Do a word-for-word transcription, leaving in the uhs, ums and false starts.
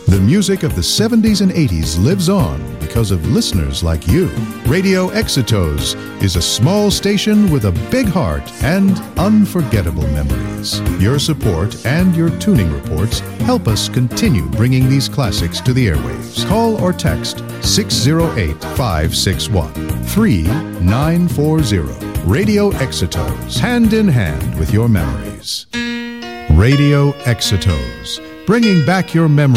The music of the seventies and eighties lives on because of listeners like you. Radio Exitos is a small station with a big heart and unforgettable memories. Your support and your tuning reports help us continue bringing these classics to the airwaves. Call or text six oh eight, five six one, three nine four zero. Radio Exitos, hand in hand with your memories. Radio Exitos, bringing back your memories.